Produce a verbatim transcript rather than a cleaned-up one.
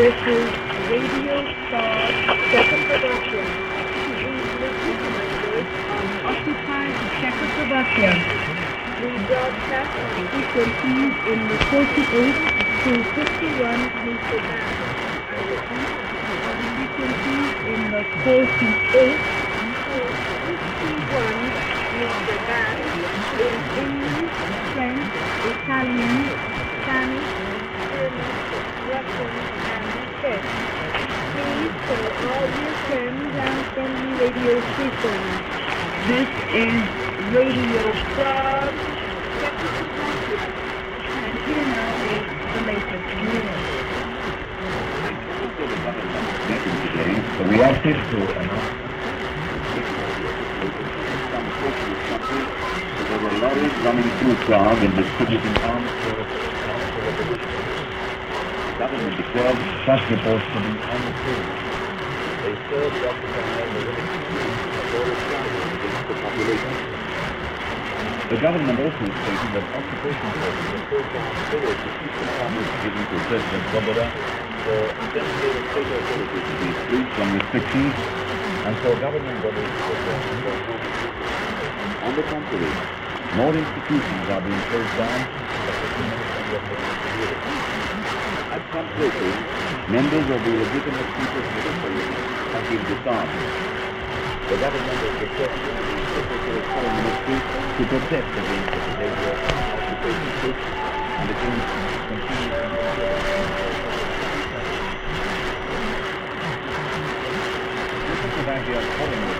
This is Radio Star second production. English language on occupied Czechoslovakia. We broadcast on frequencies in the forty-eight to fifty-one meter band. I repeat, on frequencies in the forty-eight to fifty-one meter band in English, French, Italian, Spanish, German, Russian, and Czech. Please tell all your friends and friendly radio stations. This is Radio Frog, Czechoslovakia, and here now is the latest news. The reactive to announce there were lorries running through Prague and distributing arms for the government declared such reports to be untrue. They serve the occupying the against the population. The government also stated that occupation forces were programmed forward to keep the farmers given to President Svoboda for designated state authorities to be freed from restrictions and for government bodies to perform for On the contrary, more institutions are being closed down, such as the Ministry of Security. At some places, members of the legitimate people's military have been disarmed. The government has requested the Secretary of Foreign Ministry to protest against the behavior of occupation troops and against continuing Czechoslovakia's foreign